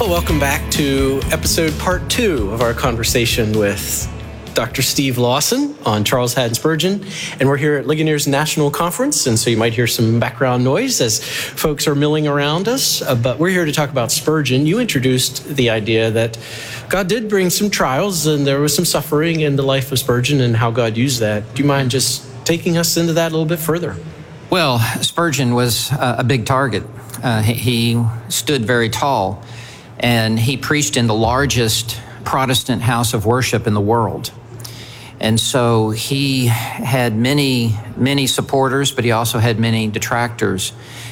Well, welcome back to episode part 2 of our conversation with Dr. Steve Lawson on Charles Haddon Spurgeon. And we're here at Ligonier's National Conference, and so you might hear some background noise as folks are milling around us. But we're here to talk about Spurgeon. You introduced the idea that God did bring some trials, and there was some suffering in the life of Spurgeon and how God used that. Do you mind just taking us into that a little bit further? Well, Spurgeon was a big target. He stood very tall, and he preached in the largest Protestant house of worship in the world. And so he had many supporters, but he also had many detractors.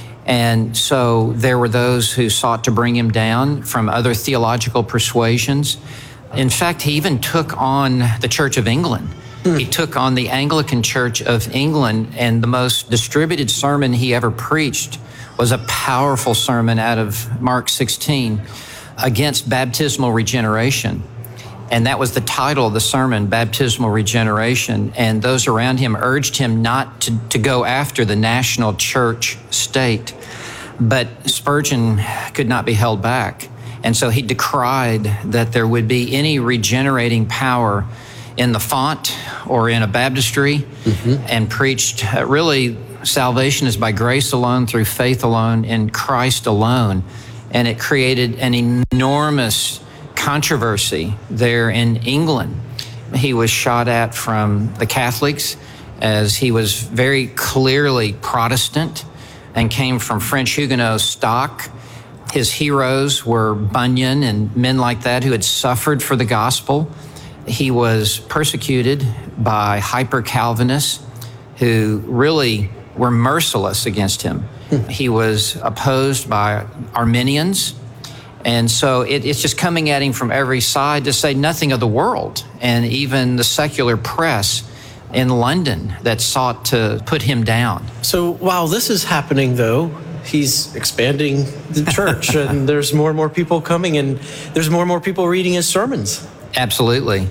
And so there were those who sought to bring him down from other theological persuasions. In fact, he even took on the Church of England. He took on the Anglican Church of England, and the most distributed sermon he ever preached was a powerful sermon out of Mark 16 against baptismal regeneration. And that was the title of the sermon, Baptismal Regeneration. And those around him urged him not to go after the national church state. But Spurgeon could not be held back. And so he decried that there would be any regenerating power in the font or in a baptistry, and preached really salvation is by grace alone, through faith alone, in Christ alone. And it created an enormous controversy there in England. He was shot at from the Catholics, as he was very clearly Protestant and came from French Huguenot stock. His heroes were Bunyan and men like that who had suffered for the gospel. He was persecuted by hyper-Calvinists who really were merciless against him. He was opposed by Arminians. And so it's just coming at him from every side, to say nothing of the world, and even the secular press in London that sought to put him down. So while this is happening, though, he's expanding the church, and there's more and more people coming, and there's more and more people reading his sermons. Absolutely.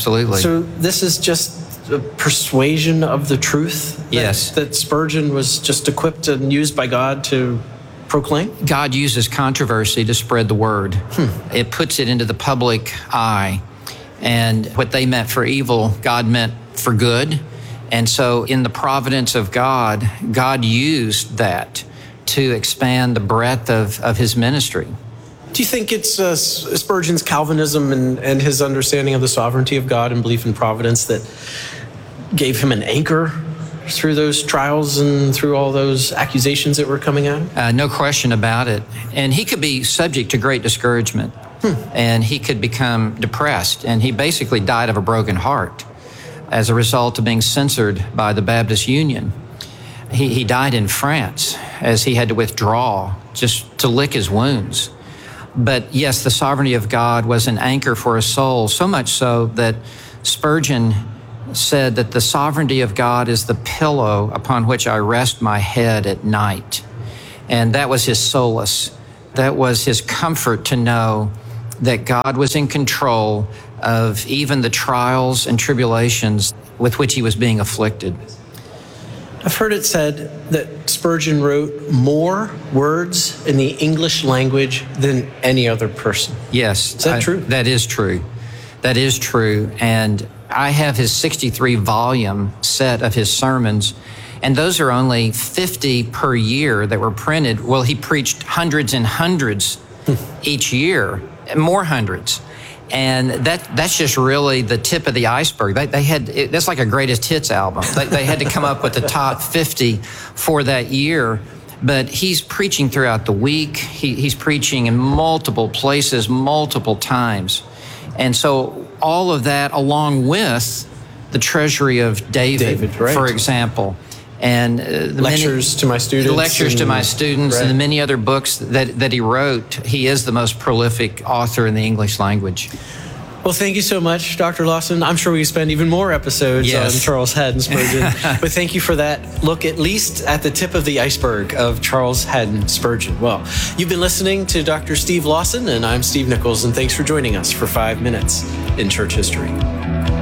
So this is just a persuasion of the truth that Spurgeon was just equipped and used by God to proclaim? God uses controversy to spread the word. It puts it into the public eye. And what they meant for evil, God meant for good. And so in the providence of God, God used that to expand the breadth of his ministry. Do you think it's Spurgeon's Calvinism and his understanding of the sovereignty of God and belief in providence that gave him an anchor through those trials and through all those accusations that were coming at him? No question about it. And he could be subject to great discouragement, and he could become depressed. And he basically died of a broken heart as a result of being censored by the Baptist Union. He died in France as he had to withdraw just to lick his wounds. But yes, the sovereignty of God was an anchor for his soul, so much so that Spurgeon said that the sovereignty of God is the pillow upon which I rest my head at night. And that was his solace. That was his comfort, to know that God was in control of even the trials and tribulations with which he was being afflicted. I've heard it said that Spurgeon wrote more words in the English language than any other person. Yes. Is that true? That is true. That is true. And I have his 63-volume set of his sermons, and those are only 50 per year that were printed. Well, he preached hundreds and hundreds each year, more hundreds. And that's just really the tip of the iceberg. That's like a greatest hits album. They had to come up with the top 50 for that year. But he's preaching throughout the week. He's preaching in multiple places, multiple times. And so all of that, along with the treasury of David, right, for example, and the lectures to my students, and the many other books that he wrote. He is the most prolific author in the English language. Well, thank you so much, Dr. Lawson. I'm sure we can spend even more episodes on Charles Haddon Spurgeon. But thank you for that look, at least at the tip of the iceberg of Charles Haddon Spurgeon. Well, you've been listening to Dr. Steve Lawson, and I'm Steve Nichols, and thanks for joining us for 5 minutes in church history.